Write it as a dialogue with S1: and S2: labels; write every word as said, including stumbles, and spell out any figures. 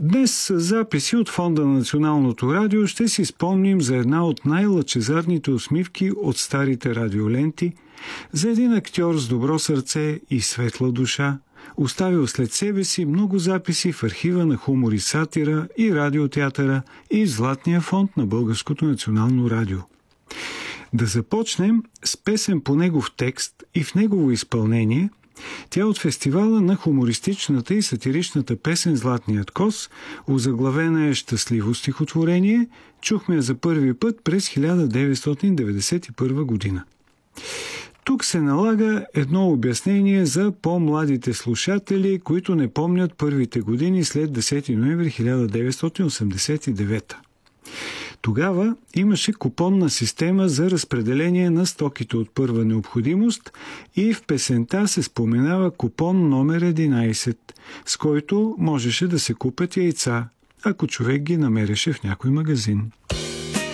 S1: Днес с записи от Фонда на Националното радио ще си спомним за една от най-лъчезарните усмивки от старите радиоленти, за един актьор с добро сърце и светла душа, оставил след себе си много записи в архива на хумор и сатира и радиотеатъра и в Златния фонд на Българското национално радио. Да започнем с песен по негов текст и в негово изпълнение. Тя от фестивала на хумористичната и сатиричната песен «Златният кос», озаглавена е «Щастливо стихотворение», чухме я за първи път през хиляда деветстотин деветдесет и първа година. Тук се налага едно обяснение за по-младите слушатели, които не помнят първите години след десети ноември хиляда деветстотин осемдесет и девета. Тогава имаше купонна система за разпределение на стоките от първа необходимост и в песента се споменава купон номер единайсет, с който можеше да се купят яйца, ако човек ги намереше в някой магазин.